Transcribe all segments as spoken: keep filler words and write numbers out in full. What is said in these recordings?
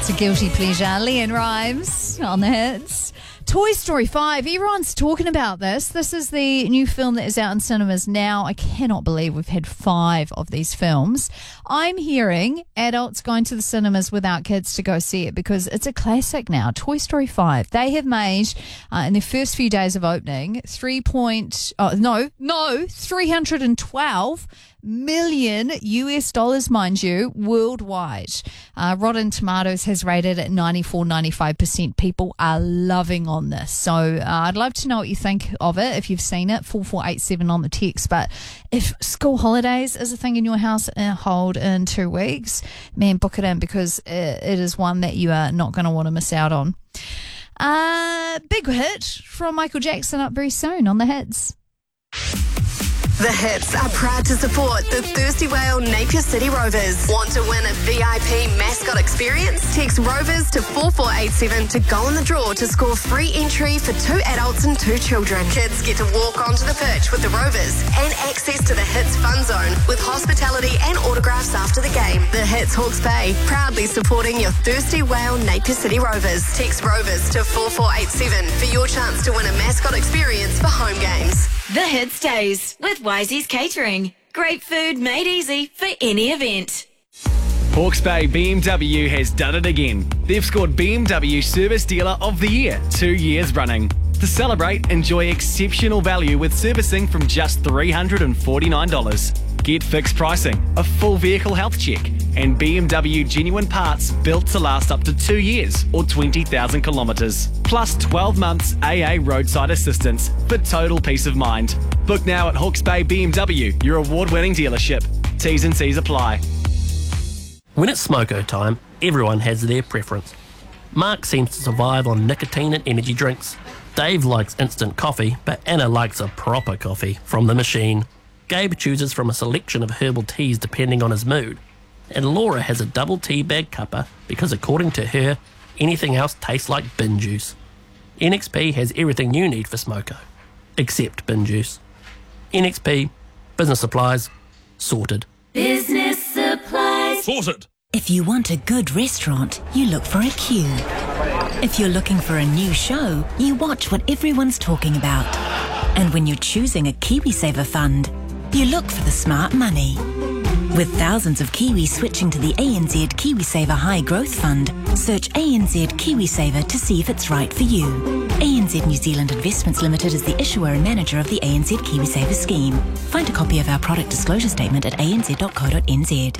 It's a guilty pleasure. Leanne Rimes on the hits. Toy Story five. Everyone's talking about this. This is the new film that is out in cinemas now. I cannot believe we've had five of these films. I'm hearing adults going to the cinemas without kids to go see it because it's a classic now. Toy Story five. They have made, uh, in their first few days of opening, three point, oh, no, no, three hundred twelve million U S dollars, mind you, worldwide. Uh, Rotten Tomatoes has rated at ninety-four, ninety-five percent. People are loving on this. So uh, I'd love to know what you think of it if you've seen it. four four eight seven on the text. But if school holidays is a thing in your house, uh, hold in two weeks, man, book it in because it, it is one that you are not going to want to miss out on. Uh, big hit from Michael Jackson up very soon on the hits. The Hits are proud to support the Thirsty Whale Napier City Rovers. Want to win a V I P mascot experience? Text Rovers to four four eight seven to go in the draw to score free entry for two adults and two children. Kids get to walk onto the pitch with the Rovers and access to the Hits Fun Zone with hospitality and autographs after the game. The Hits Hawke's Bay, proudly supporting your Thirsty Whale Napier City Rovers. Text Rovers to four four eight seven for your chance to win a mascot experience for home games. The Hits Days with Wisey's Catering. Great food made easy for any event. Hawke's Bay B M W has done it again. They've scored B M W Service Dealer of the Year two years running. To celebrate, enjoy exceptional value with servicing from just three hundred forty-nine dollars. Get fixed pricing, a full vehicle health check, and B M W genuine parts built to last up to two years or twenty thousand kilometres. Plus twelve months A A roadside assistance for total peace of mind. Book now at Hawke's Bay B M W, your award-winning dealership. T's and C's apply. When it's smoko time, everyone has their preference. Mark seems to survive on nicotine and energy drinks. Dave likes instant coffee, but Anna likes a proper coffee from the machine. Gabe chooses from a selection of herbal teas depending on his mood. And Laura has a double tea bag cuppa because according to her, anything else tastes like bin juice. N X P has everything you need for smoko, except bin juice. N X P, business supplies, sorted. Business supplies. Sorted. If you want a good restaurant, you look for a queue. If you're looking for a new show, you watch what everyone's talking about. And when you're choosing a KiwiSaver fund, you look for the smart money. With thousands of Kiwis switching to the A N Z KiwiSaver High Growth Fund, search A N Z KiwiSaver to see if it's right for you. A N Z New Zealand Investments Limited is the issuer and manager of the A N Z KiwiSaver scheme. Find a copy of our product disclosure statement at a n z dot co dot n z.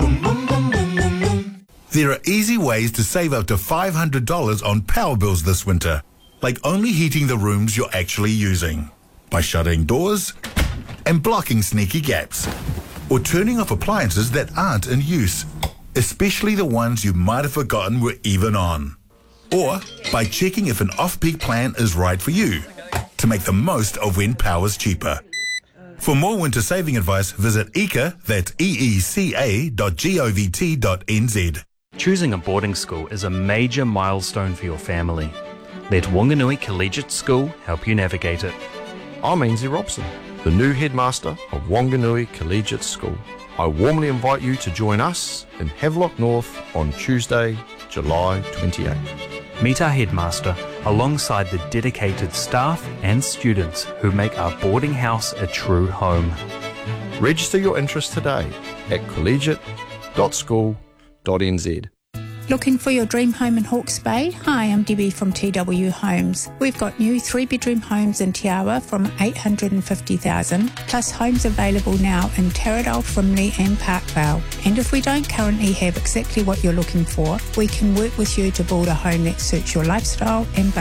There are easy ways to save up to five hundred dollars on power bills this winter, like only heating the rooms you're actually using, by shutting doors and blocking sneaky gaps, or turning off appliances that aren't in use, especially the ones you might have forgotten were even on, or by checking if an off-peak plan is right for you to make the most of when power's cheaper. For more winter saving advice, visit E C A, that's E E C A dot govt dot n z. Choosing a boarding school is a major milestone for your family. Let Wanganui Collegiate School help you navigate it. I'm Ainsley Robson, the new headmaster of Wanganui Collegiate School. I warmly invite you to join us in Havelock North on Tuesday, July twenty-eighth. Meet our headmaster alongside the dedicated staff and students who make our boarding house a true home. Register your interest today at collegiate dot school dot n z. Looking for your dream home in Hawke's Bay? Hi, I'm Debbie from T W Homes. We've got new three-bedroom homes in Te Awa from eight hundred fifty thousand dollars, plus homes available now in Taradale, Frimley and Parkvale. And if we don't currently have exactly what you're looking for, we can work with you to build a home that suits your lifestyle and budget.